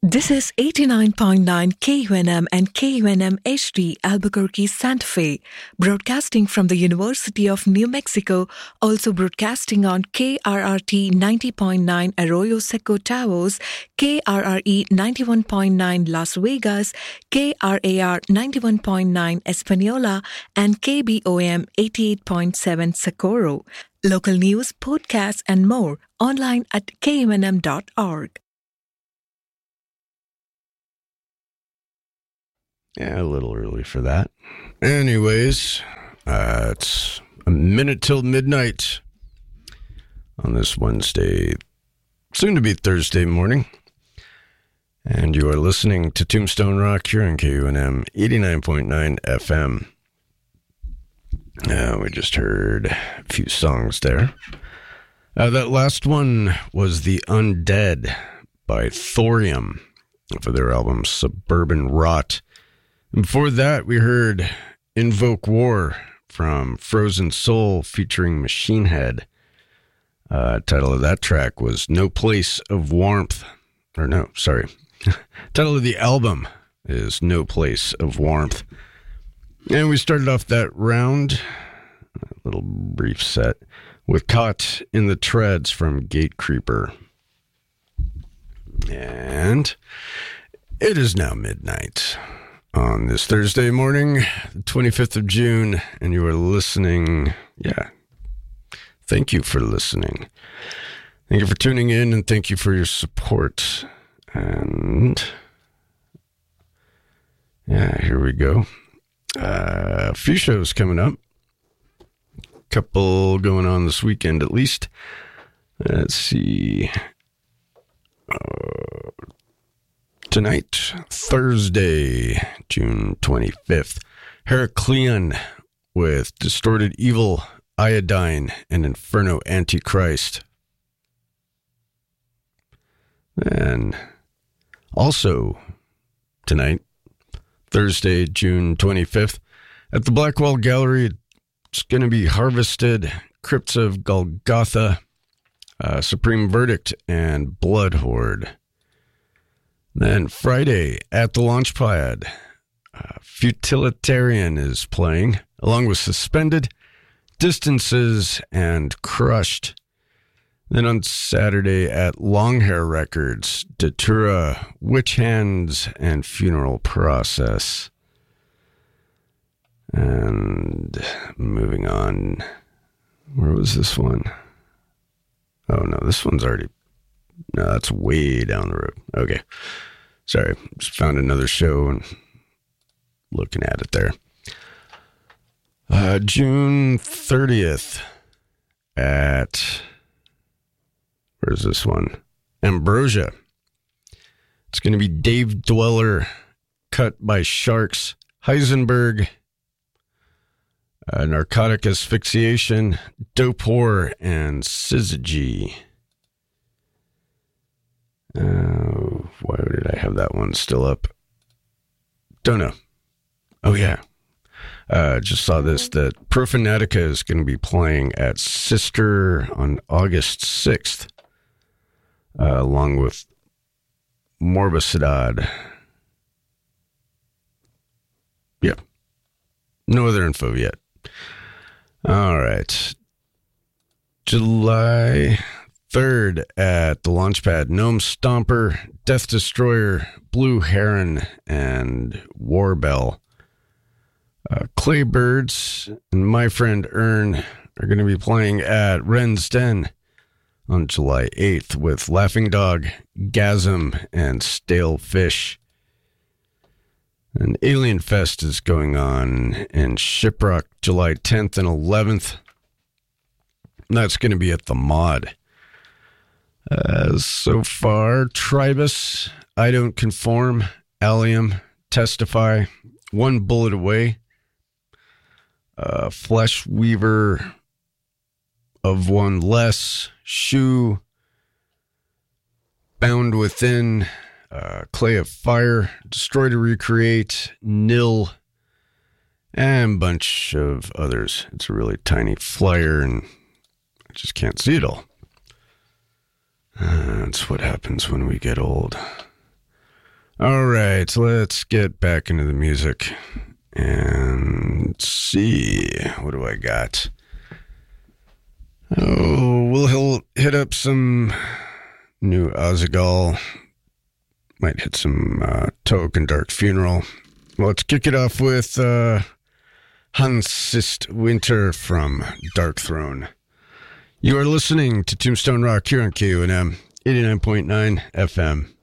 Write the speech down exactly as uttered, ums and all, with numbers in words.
This is eighty-nine point nine K U N M and K U N M H D Albuquerque, Santa Fe, broadcasting from the University of New Mexico, also broadcasting on K R R T ninety point nine Arroyo Seco Taos, K R R E ninety-one point nine Las Vegas, K R A R ninety-one point nine Espanola, and K B O M eighty-eight point seven Socorro. Local news, podcasts, and more online at K U N M dot org. Yeah, a little early for that. Anyways, uh, it's a minute till midnight on this Wednesday, soon to be Thursday morning. And you are listening to Tombstone Rock here on K U N M eighty-nine point nine F M. Uh, we just heard a few songs there. Uh, that last one was The Undead by Thorium for their album Suburban Rot. And before that, we heard Invoke War from Frozen Soul featuring Machine Head. Uh, title of that track was No Place of Warmth. Or no, sorry. Title of the album is No Place of Warmth. And we started off that round, a little brief set, with Caught in the Treads from Gatecreeper. And it is now midnight on this Thursday morning, the twenty-fifth of June, and you are listening. Yeah. Thank you for listening. Thank you for tuning in, and thank you for your support. And yeah, here we go. Uh, a few shows coming up. A couple going on this weekend at least. Let's see. Uh, Tonight, Thursday, June twenty-fifth, Heracleon with Distorted Evil, Iodine, and Inferno Antichrist. And also tonight, Thursday, June twenty-fifth, at the Blackwall Gallery, it's going to be Harvested, Crypts of Golgotha, uh, Supreme Verdict, and Blood Horde. Then Friday at the Launchpad, uh, Futilitarian is playing, along with Suspended, Distances, and Crushed. Then on Saturday at Longhair Records, Datura, Witch Hands, and Funeral Process. And moving on, where was this one? Oh no, this one's already, no, that's way down the road. Okay. Sorry, just found another show and looking at it there. Uh, June thirtieth at, where's this one? Ambrosia. It's going to be Dave Dweller, Cut by Sharks, Heisenberg, uh, Narcotic Asphyxiation, Dope Whore, and Syzygy. Uh, why did I have that one still up? Don't know. Oh, yeah. Uh, just saw this, that Profanatica is going to be playing at Sister on August sixth, uh, along with Morbicidad. Yep. No other info yet. All right. July third at the Launchpad, Gnome Stomper, Death Destroyer, Blue Heron, and Warbell. Uh, Claybirds and My Friend Ern are going to be playing at Ren's Den on July eighth with Laughing Dog, Gasm, and Stale Fish. And Alien Fest is going on in Shiprock July tenth and eleventh. That's going to be at the Mod. Uh, so far, Tribus, I Don't Conform, Allium, Testify, One Bullet Away, uh, Flesh Weaver of One Less, Shoe, Bound Within, uh, Clay of Fire, Destroy to Recreate, Nil, and a bunch of others. It's a really tiny flyer, and I just can't see it all. Uh, that's what happens when we get old. All right, let's get back into the music and see. What do I got? Oh, we'll hit up some new Azaghal. Might hit some uh, Toke and Dark Funeral. Well, let's kick it off with uh, Hans Sist Winter from Dark Throne. You are listening to Tombstone Rock here on K U N M eighty-nine point nine F M.